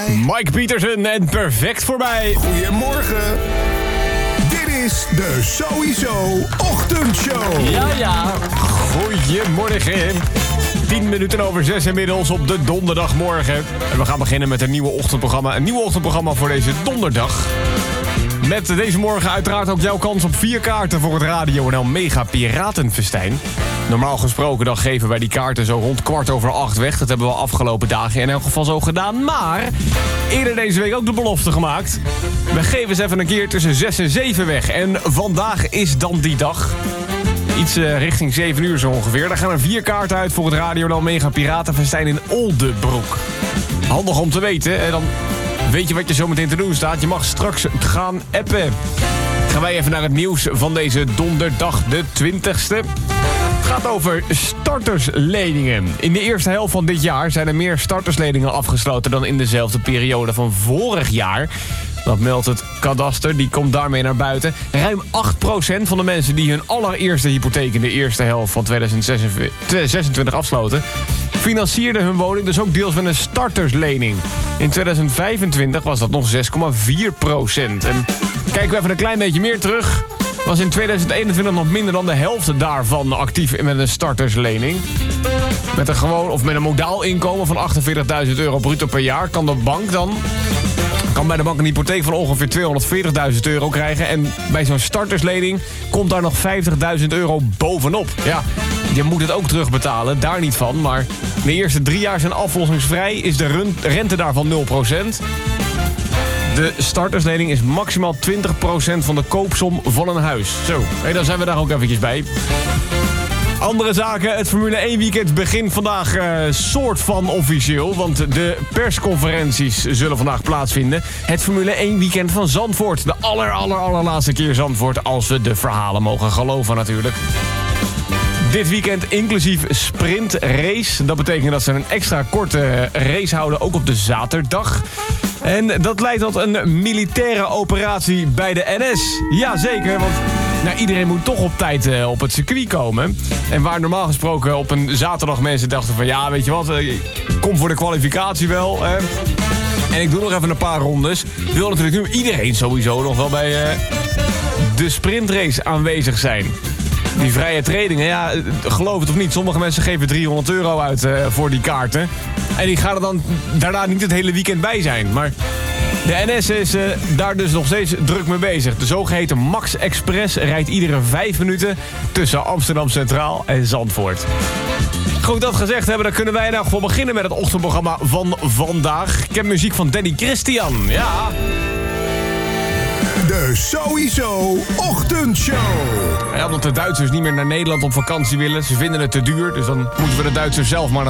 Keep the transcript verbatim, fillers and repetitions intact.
Mike Pietersen en Perfect voor mij. Goedemorgen. Dit is de Sowieso Ochtendshow. Ja, ja. Goedemorgen. tien minuten over zes inmiddels op de donderdagmorgen. En we gaan beginnen met een nieuwe ochtendprogramma. Een nieuwe ochtendprogramma voor deze donderdag. Met deze morgen uiteraard ook jouw kans op vier kaarten voor het Radio N L Mega Piratenfestijn. Normaal gesproken dan geven wij die kaarten zo rond kwart over acht weg. Dat hebben we afgelopen dagen in elk geval zo gedaan. Maar eerder deze week ook de belofte gemaakt. We geven ze even een keer tussen zes en zeven weg. En vandaag is dan die dag. Iets uh, richting zeven uur zo ongeveer. Daar gaan er vier kaarten uit voor het Radio N L Mega Piratenfestijn in Oldebroek. Handig om te weten. En dan weet je wat je zo meteen te doen staat. Je mag straks gaan appen. Gaan wij even naar het nieuws van deze donderdag de twintigste. Het gaat over startersleningen. In de eerste helft van dit jaar zijn er meer startersleningen afgesloten dan in dezelfde periode van vorig jaar. Dat meldt het kadaster, die komt daarmee naar buiten. Ruim acht procent van de mensen die hun allereerste hypotheek in de eerste helft van tweeduizend zesentwintig afsloten, financierden hun woning dus ook deels met een starterslening. In tweeduizend vijfentwintig was dat nog zes komma vier procent. En kijken we even een klein beetje meer terug, was in tweeduizend eenentwintig nog minder dan de helft daarvan actief met een starterslening. Met een gewoon of met een modaal inkomen van achtenveertigduizend euro bruto per jaar kan de bank dan kan bij de bank een hypotheek van ongeveer tweehonderdveertigduizend euro krijgen. En bij zo'n starterslening komt daar nog vijftigduizend euro bovenop. Ja, je moet het ook terugbetalen, daar niet van. Maar de eerste drie jaar zijn aflossingsvrij, is de rente daarvan nul procent. De starterslening is maximaal twintig procent van de koopsom van een huis. Zo, hey, dan zijn we daar ook eventjes bij. Andere zaken, het Formule één weekend begint vandaag uh, soort van officieel. Want de persconferenties zullen vandaag plaatsvinden. Het Formule één weekend van Zandvoort. De aller, aller, allerlaatste keer Zandvoort, als we de verhalen mogen geloven natuurlijk. Dit weekend inclusief sprintrace. Dat betekent dat ze een extra korte race houden, ook op de zaterdag. En dat leidt tot een militaire operatie bij de N S. Jazeker, want nou, iedereen moet toch op tijd uh, op het circuit komen. En waar normaal gesproken op een zaterdag mensen dachten van ja, weet je wat, uh, kom voor de kwalificatie wel. Hè. En ik doe nog even een paar rondes. Wil natuurlijk nu iedereen sowieso nog wel bij uh, de sprintrace aanwezig zijn. Die vrije trainingen, ja, geloof het of niet, sommige mensen geven driehonderd euro uit uh, voor die kaarten. En die gaan er dan daarna niet het hele weekend bij zijn. Maar de N S is uh, daar dus nog steeds druk mee bezig. De zogeheten Max Express rijdt iedere vijf minuten tussen Amsterdam Centraal en Zandvoort. Goed, dat gezegd hebben, dan kunnen wij nou gewoon beginnen met het ochtendprogramma van vandaag. Ik heb muziek van Danny Christian, ja. De Sowieso Ochtendshow. Ja, omdat de Duitsers niet meer naar Nederland op vakantie willen. Ze vinden het te duur, dus dan moeten we de Duitsers zelf maar